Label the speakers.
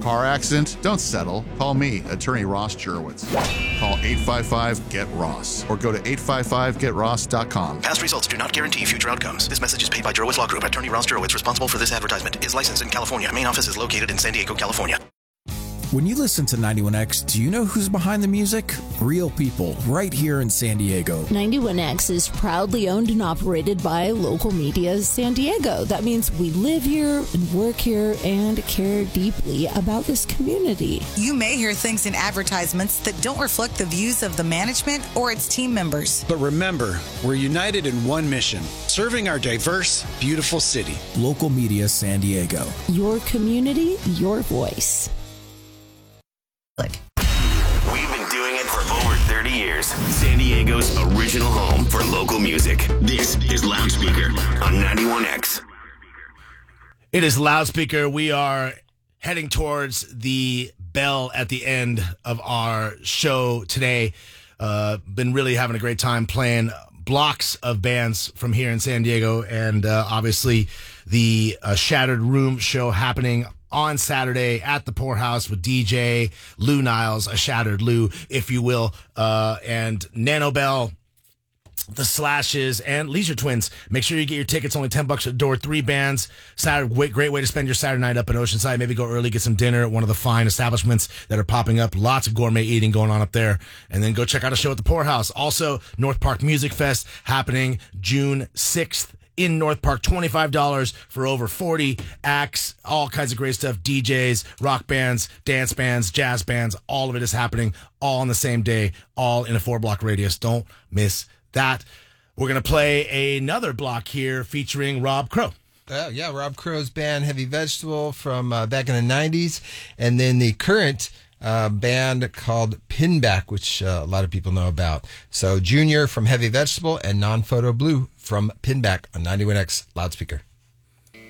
Speaker 1: Car accident? Don't settle. Call me, attorney Ross Jurowitz. Call 855-GET-ROSS or go to 855getross.com.
Speaker 2: Past results do not guarantee future outcomes. This message is paid by Jurowitz Law Group. Attorney Ross Jurowitz, responsible for this advertisement, is licensed in California. Main office is located in San Diego, California.
Speaker 3: When you listen to 91X, do you know who's behind the music? Real people, right here in San Diego.
Speaker 4: 91X is proudly owned and operated by Local Media San Diego. That means we live here and work here and care deeply about this community.
Speaker 5: You may hear things in advertisements that don't reflect the views of the management or its team members.
Speaker 6: But remember, we're united in one mission, serving our diverse, beautiful city.
Speaker 3: Local Media San Diego.
Speaker 4: Your community, your voice.
Speaker 7: We've been doing it for over 30 years. San Diego's original home for local music. This is Loudspeaker on 91X.
Speaker 8: It is Loudspeaker. We are heading towards the bell at the end of our show today. Been really having a great time playing blocks of bands from here in San Diego, and obviously the Shattered Room show happening on Saturday at the Poorhouse with DJ Lou Niles, a Shattered Lou, if you will, and Nanobell, the Slashes, and Leisure Twins. Make sure you get your tickets, only $10 at the door. 3 bands. Saturday, great way to spend your Saturday night up in Oceanside. Maybe go early, get some dinner at one of the fine establishments that are popping up. Lots of gourmet eating going on up there. And then go check out a show at the Poorhouse. Also, North Park Music Fest happening June 6th. In North Park, $25 for over 40 acts, all kinds of great stuff, DJs, rock bands, dance bands, jazz bands, all of it is happening all on the same day, all in a 4-block radius. Don't miss that. We're going to play another block here featuring Rob Crow.
Speaker 9: Yeah, Rob Crow's band Heavy Vegetable from back in the 90s, and then the current band called Pinback, which a lot of people know about. So Junior from Heavy Vegetable and Non-Photo Blue from Pinback on 91X Loudspeaker.